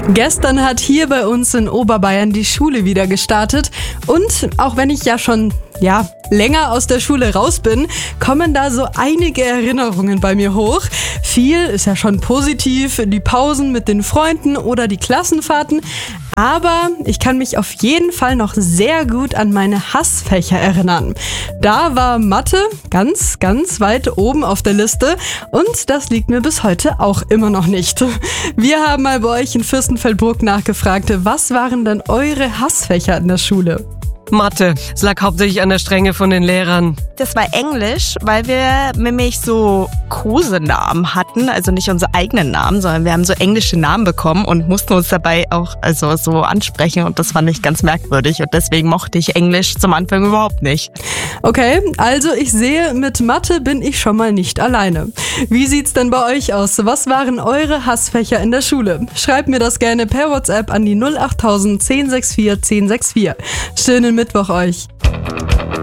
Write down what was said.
Gestern hat hier bei uns in Oberbayern die Schule wieder gestartet und auch wenn ich ja schon länger aus der Schule raus bin, kommen da so einige Erinnerungen bei mir hoch. Viel ist ja schon positiv, die Pausen mit den Freunden oder die Klassenfahrten. Aber ich kann mich auf jeden Fall noch sehr gut an meine Hassfächer erinnern. Da war Mathe ganz, ganz weit oben auf der Liste und das liegt mir bis heute auch immer noch nicht. Wir haben mal bei euch in Fürstenfeldbruck nachgefragt, was waren denn eure Hassfächer in der Schule? Mathe. Es lag hauptsächlich an der Strenge von den Lehrern. Das war Englisch, weil wir nämlich so Kosenamen hatten, also nicht unsere eigenen Namen, sondern wir haben so englische Namen bekommen und mussten uns dabei auch so ansprechen und das fand ich ganz merkwürdig und deswegen mochte ich Englisch zum Anfang überhaupt nicht. Okay, also ich sehe, mit Mathe bin ich schon mal nicht alleine. Wie sieht's denn bei euch aus? Was waren eure Hassfächer in der Schule? Schreibt mir das gerne per WhatsApp an die 08000 1064 1064. Schönen Mittwoch euch.